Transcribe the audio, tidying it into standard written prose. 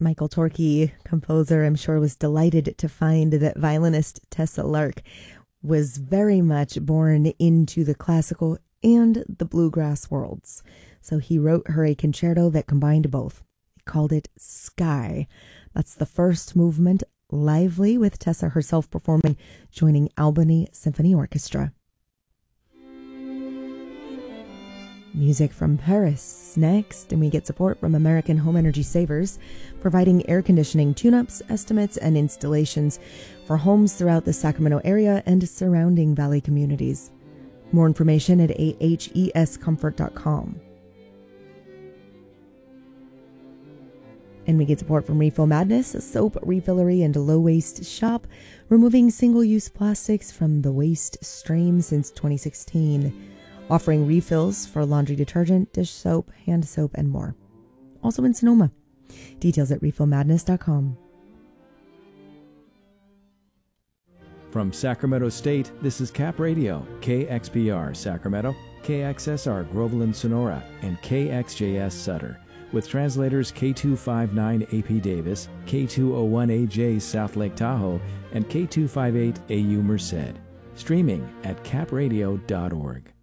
Michael Torke, composer, I'm sure was delighted to find that violinist Tessa Lark was very much born into the classical and the bluegrass worlds. So he wrote her a concerto that combined both. He called it Sky. That's the first movement, lively, with Tessa herself performing, joining Albany Symphony Orchestra. Music from Paris next, and we get support from American Home Energy Savers, providing air conditioning tune-ups, estimates, and installations for homes throughout the Sacramento area and surrounding valley communities. More information at ahescomfort.com. And we get support from Refill Madness, a soap refillery and low-waste shop, removing single-use plastics from the waste stream since 2016. Offering refills for laundry detergent, dish soap, hand soap, and more. Also in Sonoma. Details at refillmadness.com. From Sacramento State, this is Cap Radio, KXPR Sacramento, KXSR Groveland Sonora, and KXJS Sutter, with translators K259 AP Davis, K201AJ South Lake Tahoe, and K258 AU Merced. Streaming at capradio.org.